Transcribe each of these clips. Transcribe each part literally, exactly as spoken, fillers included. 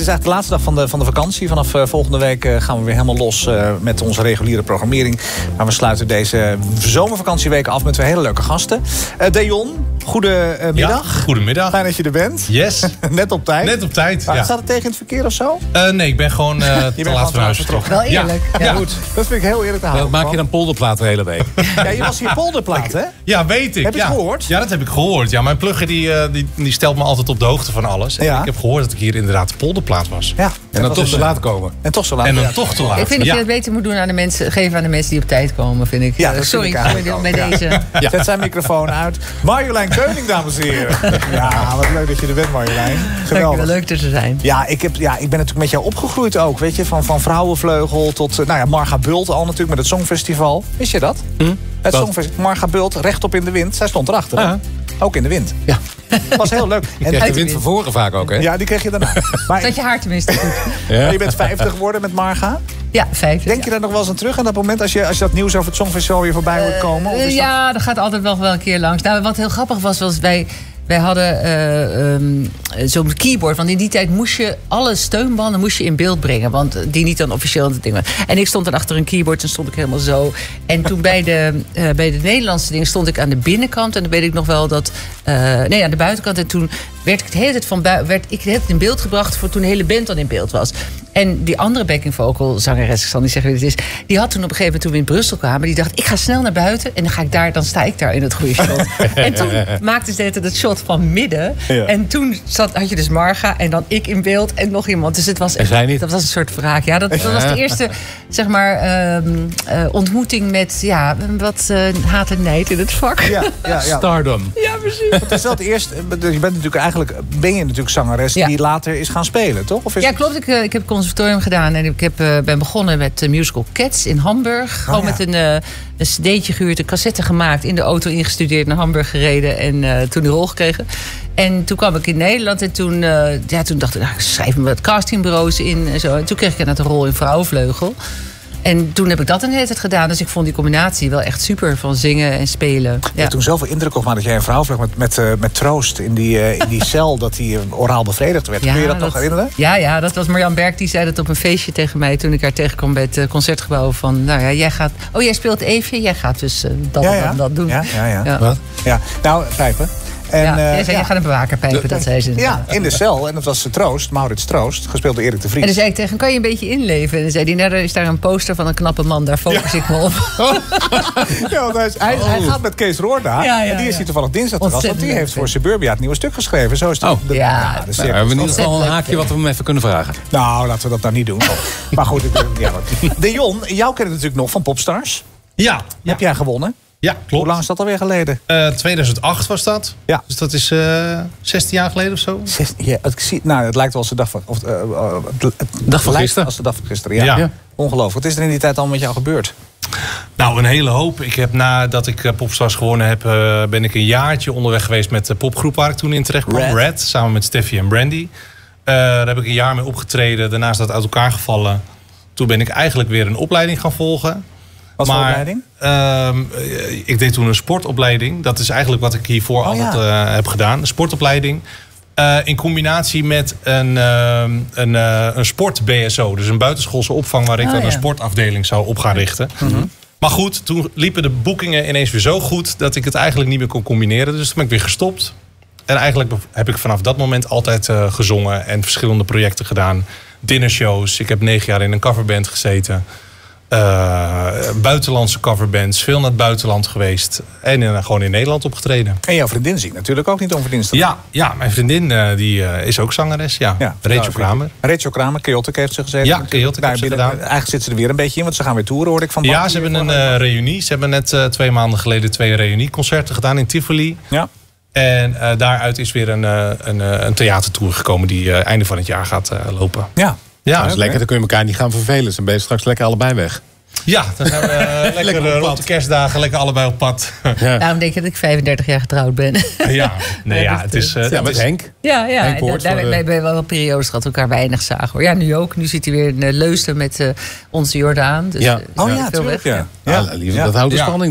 eigenlijk de laatste dag van de, van de vakantie. Vanaf uh, volgende week uh, gaan we weer helemaal los uh, met onze reguliere programmering. Maar we sluiten deze zomervakantieweken af met twee hele leuke gasten. Uh, Dejon, goedemiddag. Ja, goedemiddag. Fijn dat je er bent. Yes. Net op tijd. Net op tijd, maar, ja. Staat het tegen in het verkeer of zo? Uh, nee, ik ben gewoon uh, te laat van huis vertrokken. Wel eerlijk. Ja, ja, goed. Dat vind ik heel eerlijk te houden. Maak je dan polderplaat de hele week? Ja, je was hier polderplaat, hè? Ja, weet ik. Heb je ja. het gehoord? Ja, dat heb ik gehoord. Ja, mijn plugger die, uh, die, die stelt me altijd op de hoogte van alles. En Ja. ik heb gehoord dat ik hier inderdaad de polderplaat was. Ja. En dan toch te laat komen. En toch zo laat. En dan ja. toch te laat. Ik vind dat ja. je het beter moet doen aan de mensen, geven aan de mensen die op tijd komen, vind ik. Ja, Uh, dat sorry vind ik voor eigenlijk bij ook. deze. Ja. Zet zijn microfoon uit. Marjolein Keuning, dames en heren. Ja, wat leuk dat je er bent, Marjolein. Dankjewel, Geweldig. leuk er te zijn. Ja, ik, heb, ja, ik ben natuurlijk met jou opgegroeid ook, weet je. Van, van Vrouwenvleugel tot, uh, nou ja, Marga Bult al natuurlijk met het Songfestival. Wist je dat? Hm? Het Wat? Songfestival. Marga Bult, rechtop in de wind. Zij stond erachter. Ja. Ook in de wind. Ja. Was heel leuk. Je krijgt En, de wind van voren vaak ook, hè? ja, die kreeg je daarna. Maar, Dat je haar tenminste goed. Ja. maar je bent vijftig geworden met Marga. Ja, vijf. Denk je daar nog wel eens aan terug aan dat moment als je, als je dat nieuws over het Songfestival weer voorbij hoort komen? Of is Uh, dat... ja, dat gaat altijd wel, wel een keer langs. Nou, wat heel grappig was, was wij, wij hadden uh, um, zo'n keyboard. Want in die tijd moest je alle steunbanden moest je in beeld brengen. Want die niet dan officieel aan het ding waren. En ik stond dan achter een keyboard en stond ik helemaal zo. En toen bij de, uh, bij de Nederlandse dingen stond ik aan de binnenkant. En dan weet ik nog wel dat... Uh, nee, aan de buitenkant. En toen werd ik de hele tijd van bui- werd ik de hele tijd in beeld gebracht voor toen de hele band dan in beeld was. En die andere backing vocal zangeres, ik zal niet zeggen wie het is, die had toen op een gegeven moment toen we in Brussel kwamen, die dacht, ik ga snel naar buiten en dan ga ik daar, dan sta ik daar in het goede shot. En toen maakte ze het shot van midden. Ja. En toen zat, had je dus Marga en dan ik in beeld en nog iemand. Dus het was En zij niet? dat was een soort wraak. Ja, dat, dat was de eerste, zeg maar, um, uh, ontmoeting met ja, wat uh, haat en nijd in het vak. Ja, ja, ja. Stardom. Ja, precies. Het is wel het eerste. Je bent natuurlijk eigenlijk, ben je natuurlijk zangeres Ja. die later is gaan spelen, toch? Of is Ja, het... klopt. Ik, uh, ik heb het conservatorium gedaan en ik heb, uh, ben begonnen met de musical Cats in Hamburg. Gewoon ja. met een, uh, een cd'tje gehuurd, een cassette gemaakt, in de auto ingestudeerd, naar Hamburg gereden en uh, toen die rol gekregen. En toen kwam ik in Nederland en toen, uh, ja, toen dacht ik, nou, ik schrijf me wat castingbureaus in en zo. En toen kreeg ik net een rol in Vrouwenvleugel. En toen heb ik dat een hele tijd gedaan. Dus ik vond die combinatie wel echt super van zingen en spelen. Je Ja. hebt toen zoveel indruk op dat jij een vrouw vloog met, met, uh, met troost in die, uh, in die cel dat die uh, oraal bevredigd werd. Ja, Kun je dat, nog herinneren? Ja, ja, dat was Marjan Berg. Die zei dat op een feestje tegen mij toen ik haar tegenkwam bij het uh, concertgebouw. Van, nou ja, jij gaat. Oh, jij speelt Eefje. Jij gaat dus uh, dat Ja, en ja. dat, dat doen. Ja, ja, ja. Ja. Wat? Ja. Nou, pijpen. En, ja, uh, jij zei, ja. je gaat een bewaker pijpen, dat zei ze. Ja, in de cel. En dat was Troost, Maurits Troost, gespeeld door Erik de Vries. En dan zei ik tegen hem, kan je een beetje inleven? En dan zei hij, nou, er is daar een poster van een knappe man. Daar focus ik me op. Ja, want hij, is- hij, hij gaat met Kees Roorda. Ja, ja, en die is ja. hier toevallig dinsdag te gast. Want die Ontzettend heeft leuk, voor Suburbia het nieuwe stuk geschreven. Zo is het. Oh. de, Ja. de Nou, cirkel. we hebben in ieder geval een Ontzettend haakje wat we hem even kunnen vragen. Nou, laten we dat nou niet doen. Maar goed, ik, ja, wat. Dejon, jou ken ik natuurlijk nog van Popstars. Ja, ja. Heb jij gewonnen? ja Hoe klopt. lang is dat alweer geleden? Uh, tweeduizend acht was dat. Ja. Dus dat is uh, zestien jaar geleden of zo. Zes- Ja, het, zie- nou, het lijkt wel als de dag van, of, uh, uh, het, het Dag van lijkt gisteren. Als de dag van gisteren, ja. Ja. Ja. Ongelooflijk. Wat is er in die tijd al met jou gebeurd? Nou, een hele hoop. Ik heb nadat ik uh, Popstars gewonnen heb, uh, ben ik een jaartje onderweg geweest met de popgroep waar ik toen in terecht kwam. Red. Red, samen met Steffi en Brandy. Uh, daar heb ik een jaar mee opgetreden. Daarna is dat uit elkaar gevallen. Toen ben ik eigenlijk weer een opleiding gaan volgen. Wat voor Maar, opleiding? Um, ik deed toen een sportopleiding. Dat is eigenlijk wat ik hiervoor Oh, altijd ja. uh, heb gedaan. Een sportopleiding. Uh, in combinatie met een, uh, een, uh, een sport-B S O. Dus een buitenschoolse opvang waar ik Oh, dan ja. een sportafdeling zou op gaan richten. Mm-hmm. Maar goed, toen liepen de boekingen ineens weer zo goed dat ik het eigenlijk niet meer kon combineren. Dus toen ben ik weer gestopt. En eigenlijk heb ik vanaf dat moment altijd uh, gezongen en verschillende projecten gedaan. Dinnershows. Ik heb negen jaar in een coverband gezeten. Uh, buitenlandse coverbands, veel naar het buitenland geweest. En uh, gewoon in Nederland opgetreden. En jouw vriendin zingt natuurlijk ook niet onverdienstelijk. Ja, ja, mijn vriendin uh, die, uh, is ook zangeres. Ja. Ja, Rachel Kramer. Rachel Kramer, Chaotic heeft ze gezeten. Ja, Chaotic Daar heeft ze binnen- gedaan. Eigenlijk zit ze er weer een beetje in, want ze gaan weer toeren, hoor ik van Bart Ja, ze hier hebben een vorige uh, week. reunie. Ze hebben net uh, twee maanden geleden twee reunieconcerten gedaan in Tivoli. Ja. En uh, daaruit is weer een, uh, een, uh, een theatertour gekomen die uh, einde van het jaar gaat uh, lopen. Ja. Ja, Dat is oké. lekker, dan kun je elkaar niet gaan vervelen. Dan ben je straks lekker allebei weg. ja, dan zijn we uh, lekker, Lekker op uh, pad. rond de kerstdagen lekker allebei op pad. Ja, Daarom denk je dat ik vijfendertig jaar getrouwd ben. ja, nee, ja, het is... Uh, ja het met is- Henk. Ja, ja. Henk Poort En daar, voor de- wij hebben wel periodes gehad dat we elkaar weinig zagen. Hoor. Ja, nu ook. Nu zit hij weer in uh, Leusden met uh, onze Jordaan. Dus, Ja. uh, Oh ja, veel tuurlijk. weg, Ja. Ja, lieve, Ja. dat houdt de Ja. spanning erin.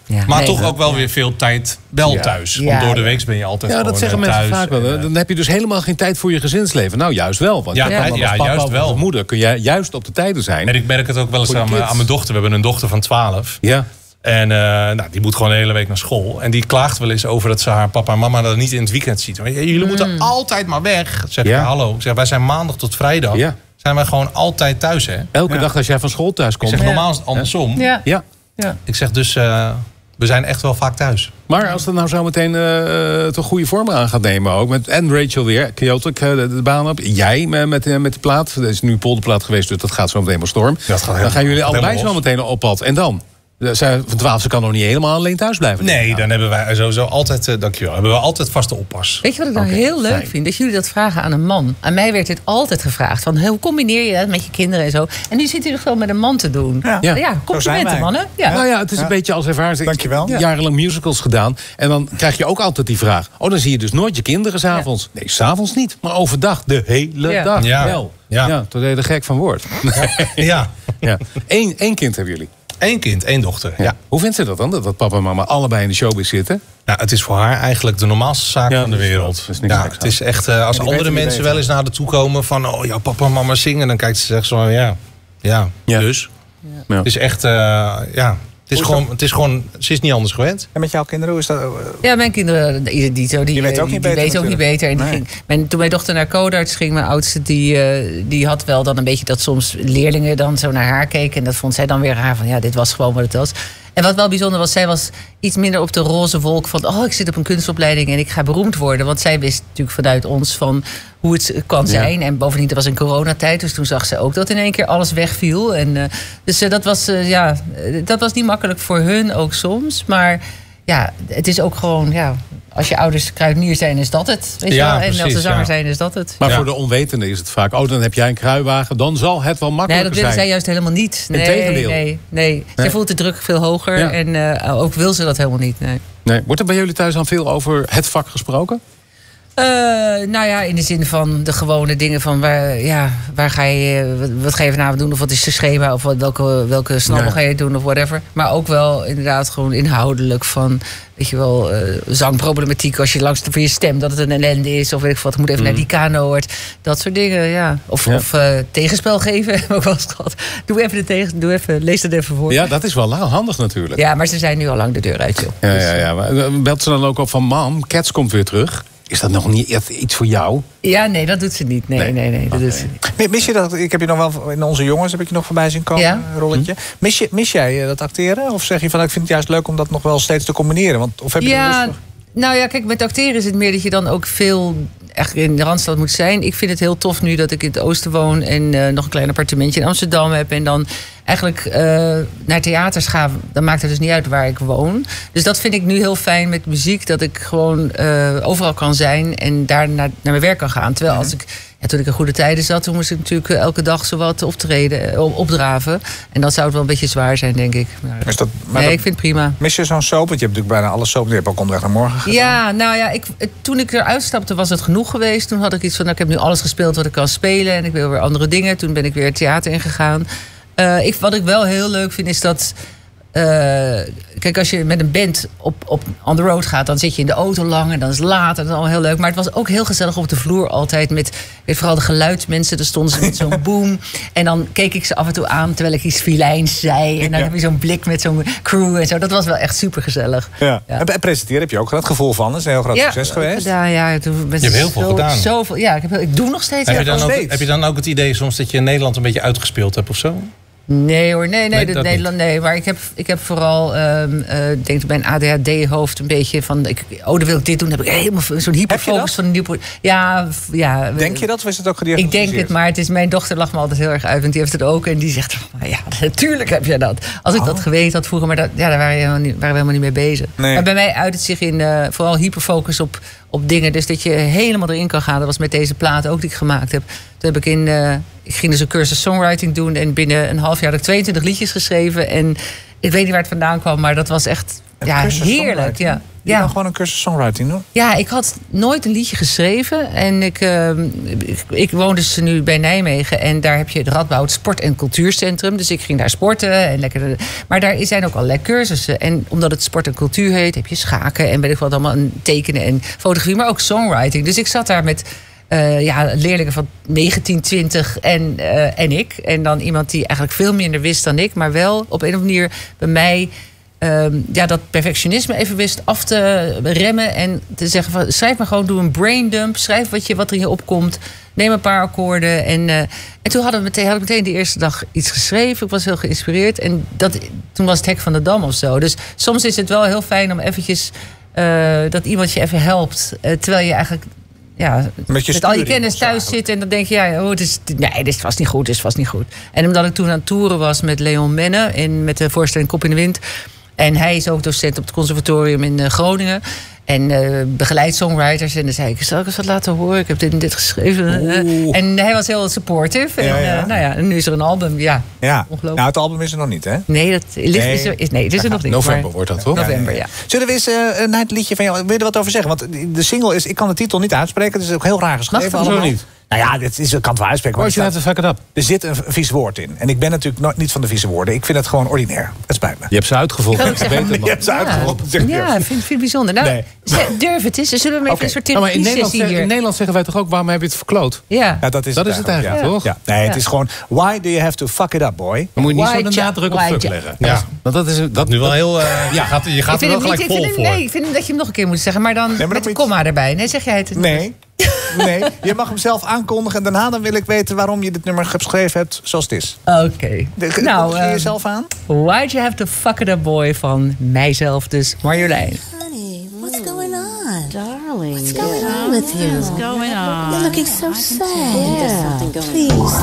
Ja, Maar nee, toch ook wel ja. weer veel tijd wel Ja. thuis. Ja, Want door de ja. week ben je altijd Ja, gewoon dat zeggen eh, mensen thuis. vaak wel. En, eh, Dan heb je dus helemaal geen tijd voor je gezinsleven. Nou, juist wel. Want Ja, je kan dan ja, als papa juist of wel. als moeder kun je juist op de tijden zijn. En ik merk het ook wel eens Voor de aan, mijn- kids. aan mijn dochter. We hebben een dochter van twaalf. Ja. En uh, nou, die moet gewoon de hele week naar school. En die klaagt wel eens over dat ze haar papa en mama dat niet in het weekend ziet. Jullie moeten altijd maar weg. Zeg Ja. ik, hallo. Ik zeg, wij zijn maandag tot vrijdag. Ja. Zijn wij gewoon altijd thuis, hè? Elke Ja. dag als jij van school thuis Ik komt. zeg, Ja. normaal is het andersom. Ja. Ja. Ja. Ik zeg dus, uh, we zijn echt wel vaak thuis. Maar als het nou zo meteen uh, toch goede vormen aan gaat nemen ook. Met, en Rachel weer, Chaotic, uh, de, de baan op. Jij met, met, uh, met de plaat. Dat is nu polderplaat geweest, dus dat gaat zo meteen maar storm. Dat gaat dan helemaal- gaan jullie gaat allebei helemaal zo meteen op pad. En dan? Zij, van twaalf, ze kan nog niet helemaal alleen thuis blijven. Nee, Nou, dan hebben wij sowieso altijd, uh, dankjewel, hebben we altijd vaste oppas. Weet je wat ik nou Oké, heel leuk fijn. vind? Dat jullie dat vragen aan een man. Aan mij werd dit altijd gevraagd. Van, hoe combineer je dat met je kinderen en zo? En nu zit u er gewoon met een man te doen. Ja. Ja. ja complimenten, wij. mannen. Ja. Nou ja, het is een Ja. beetje als ervaring. Ik Dankjewel. heb jarenlang musicals gedaan. En dan krijg je ook altijd die vraag. Oh, dan zie je dus nooit je kinderen s'avonds. Nee, s'avonds niet. Maar overdag, de hele Ja. dag Ja. wel. Ja. Ja, toen deed je er gek van woord. Ja, Ja. Eén, één kind hebben jullie. één kind, één dochter. Ja. Hoe vindt ze dat dan? Dat, dat papa en mama allebei in de showbiz zitten? Nou, het is voor haar eigenlijk de normaalste zaak Ja, van de dat is wel- wereld. dat is niks ja, geks het is echt, uh, als die andere weten wie mensen weten. wel eens naar haar toe komen van, oh, jouw papa en mama zingen, dan kijkt ze zegt zo, ja, ja, Ja. dus. Ja. Het is echt, uh, ja, het is, Hoe is gewoon, het is gewoon, ze is niet anders gewend. En met jouw kinderen, hoe is dat? Ja, mijn kinderen, die, die, die, die, Die weten ook niet beter weten ook niet natuurlijk. beter. En die Nee. ging, mijn, toen mijn dochter naar Codarts ging, mijn oudste, die, uh, die had wel dan een beetje dat soms leerlingen dan zo naar haar keken. En dat vond zij dan weer raar van, ja, dit was gewoon wat het was. En wat wel bijzonder was, zij was iets minder op de roze wolk van, oh, ik zit op een kunstopleiding en ik ga beroemd worden. Want zij wist natuurlijk vanuit ons van hoe het kan zijn. En bovendien, er was een coronatijd, dus toen zag ze ook dat in één keer alles wegviel. En, uh, dus uh, dat, was, uh, ja, uh, dat was niet makkelijk voor hun ook soms. Maar ja, het is ook gewoon, ja, als je ouders kruidenier zijn, is dat het. Weet je Ja, wel? En als precies, ze zanger ja. zijn, is dat het. Maar Ja. voor de onwetende is het vaak... oh, dan heb jij een kruiwagen, dan zal het wel Nee, makkelijker dat willen zij zijn. juist helemaal niet. Nee, Integendeel. nee, nee. Zij Nee. voelt de druk veel hoger. Ja. En uh, ook wil ze dat helemaal niet. Nee. Nee. Wordt er bij jullie thuis dan veel over het vak gesproken? Uh, nou ja, in de zin van de gewone dingen van waar, ja, waar ga je, wat, wat ga je vanavond doen? Of wat is je schema? Of wat, welke, welke snabbel Ja. ga je doen? Of whatever. Maar ook wel inderdaad gewoon inhoudelijk van, weet je wel, uh, zangproblematiek. Als je langs voor je stem dat het een ellende is. Of weet ik wat, ik moet even naar die kanoord. Dat soort dingen, ja. Of, Ja. of uh, tegenspel geven, heb ik ook wel eens gehad. Doe even de tegen, doe even, lees dat even voor. Ja, dat is wel handig natuurlijk. Ja, maar ze zijn nu al lang de deur uit, joh. Ja, Dus, ja, ja. Maar, uh, belt ze dan ook op van... mam, Cats komt weer terug. Is dat nog niet echt iets voor jou? ja, nee, dat doet ze niet. Nee, Nee. nee, nee, dat Oké. doet ze niet. Mis je dat? Ik heb je nog wel in Onze Jongens heb ik je nog voorbij zien komen, Ja. een rolletje. Mis, je, mis jij eh, dat acteren? Of zeg je van, ik vind het juist leuk om dat nog wel steeds te combineren? Want, of heb je er Ja, lust voor? nou ja, kijk, met acteren is het meer dat je dan ook veel echt in de Randstad moet zijn. Ik vind het heel tof nu dat ik in het Oosten woon en uh, nog een klein appartementje in Amsterdam heb. En dan eigenlijk uh, naar theaters ga. Dan maakt het dus niet uit waar ik woon. Dus dat vind ik nu heel fijn met muziek. Dat ik gewoon uh, overal kan zijn en daar naar, naar mijn werk kan gaan. Terwijl als ik... Ja, toen ik in goede tijden zat, toen moest ik natuurlijk elke dag zowat optreden, opdraven. En dat zou het wel een beetje zwaar zijn, denk ik. Maar, Is dat, maar nee, dat- ik vind het prima. mis je zo'n soap? Want je hebt natuurlijk bijna alle soap. Je hebt ook Onderweg naar Morgen gedaan. Ja, nou ja, ik, het- toen ik eruit stapte was het genoeg geweest. Toen had ik iets van, nou, ik heb nu alles gespeeld wat ik kan spelen. En ik wil weer andere dingen. Toen ben ik weer het theater ingegaan. Uh, ik, wat ik wel heel leuk vind is dat... Uh, kijk, als je met een band op, op on the road gaat, dan zit je in de auto lang en dan is het laat en dat is allemaal heel leuk. Maar het was ook heel gezellig op de vloer altijd met, weet, vooral de geluidsmensen. Daar stonden ze met zo'n boom. En dan keek ik ze af en toe aan terwijl ik iets filijns zei. En dan Ja. heb je zo'n blik met zo'n crew en zo. Dat was wel echt super gezellig. Ja. Ja. En presenteren heb je ook het gevoel van. Dat is een heel groot succes geweest. Ja, ja, toen ben Je hebt heel veel zo, gedaan. Zoveel, ja, ik, heb, heel- ik doe nog steeds Heb je, heel dan veel. ook, steeds. heb je dan ook het idee soms dat je in Nederland een beetje uitgespeeld hebt of zo? Nee hoor, nee, nee, Nee, dat dat Nederland, nee. Maar ik heb, ik heb vooral, um, uh, ik denk bij een A D H D-hoofd een beetje van, ik, oh, dan wil ik dit doen. Dan heb ik helemaal zo'n hyperfocus dat? van een nieuw... pro- Ja, f- ja. Denk je dat? Of is het ook Ik gediagnosticeerd? denk het, maar het is, mijn dochter lacht me altijd heel erg uit. Want die heeft het ook. En die zegt, maar ja, natuurlijk heb je dat. Als ik Oh. dat geweten had vroeger, maar dat, ja, daar waren we, helemaal niet, waren we helemaal niet mee bezig. Nee. Maar bij mij uit het zich in uh, vooral hyperfocus op, op dingen. Dus dat je helemaal erin kan gaan. Dat was met deze plaat ook die ik gemaakt heb. Toen heb ik in... Uh, ik ging dus een cursus songwriting doen. En binnen een half jaar had ik tweeëntwintig liedjes geschreven. En ik weet niet waar het vandaan kwam, maar dat was echt Een ja, cursus heerlijk. songwriting? Ja. Je Ja. kan gewoon een cursus songwriting doen. Ja, ik had nooit een liedje geschreven. En ik, uh, ik, ik woon dus nu bij Nijmegen. En daar heb je het Radboud Sport- en Cultuurcentrum. Dus ik ging daar sporten. En lekker, maar daar zijn ook allerlei cursussen. En omdat het sport en cultuur heet, heb je schaken. En weet ik wat allemaal, en tekenen en fotografie. Maar ook songwriting. Dus ik zat daar met uh, ja, leerlingen van negentien, twintig en, uh, en ik. En dan iemand die eigenlijk veel minder wist dan ik. Maar wel op een of andere manier bij mij... Um, ja, dat perfectionisme even wist af te remmen. En te zeggen van, schrijf maar gewoon, doe een braindump. Schrijf wat, je, wat er in je opkomt. Neem een paar akkoorden. En, uh, en toen hadden we meteen, had ik meteen de eerste dag iets geschreven. Ik was heel geïnspireerd. En dat, toen was het Hek van de Dam of zo. Dus soms is het wel heel fijn om eventjes... Uh, dat iemand je even helpt. Uh, terwijl je eigenlijk... Ja, met, met al je kennis thuis zit en dan denk je, ja, oh, het is, nee, dit was niet goed, dit was niet goed. En omdat ik toen aan het toeren was met Leon Menne in, met de voorstelling Kop in de Wind. En hij is ook docent op het conservatorium in uh, Groningen. En uh, begeleidt songwriters. En dan zei ik, zal ik eens wat laten horen? Ik heb dit en dit geschreven. Uh, en hij was heel supportive. En, ja, ja. Uh, nou ja, en nu is er een album. Ja, ja. Ongelooflijk. Nou, het album is er nog niet, hè? Nee, dat ligt, nee. Is er, is, nee, het is er nog niet. November maar, wordt dat, toch? November, ja. ja. Zullen we eens uh, naar het liedje van jou... Wil je er wat over zeggen? Want de single is... Ik kan de titel niet uitspreken. Het is ook heel raar geschreven. Mag allemaal. Zo niet? Nou ja, dit is, ik kan het wel uitspreken. Why you have to fuck it up? Er zit een vies woord in. En ik ben natuurlijk nooit, niet van de vieze woorden. Ik vind het gewoon ordinair. Het spijt me. Je hebt ze uitgevonden. Ik zeggen, beter, Je hebt ze ja, uitgevonden. zeg ja, je. vind, vind het bijzonder. Nou, Nee. durf het eens. Zullen we even Okay. een soort Nou, maar in Nederland, therapie-sessie zeg- hier? in Nederland zeggen wij toch ook, waarom heb je het verkloot? Ja. Ja, dat is Dat het is het eigenlijk, eigenlijk, ja. toch? Ja. Nee, het Ja. is gewoon... Why do you have to fuck it up, boy? Dan moet je niet Why zo de ja- nadruk op why fuck ja- leggen. Ja. Want dat is dat Nu wel heel... Uh, ja. gaat, je gaat Ik er vind wel hem gelijk niet- ik vol vind hem- voor. Nee, ik vind hem dat je hem nog een keer moet zeggen. Maar dan maar met dat de moet- komma erbij. Nee, zeg jij het? Nee. Nee, je mag hem zelf aankondigen. En daarna dan wil ik weten waarom je dit nummer geschreven hebt zoals het is. Oké. Okay. De, Nou, kondig je uh, jezelf aan? Why'd You Have to Fuck It Up Boy van mijzelf, dus Marjolein. Honey, what's going on? Darling, What's going on with you? What's going on? You're looking so sad. There's something going on. Please,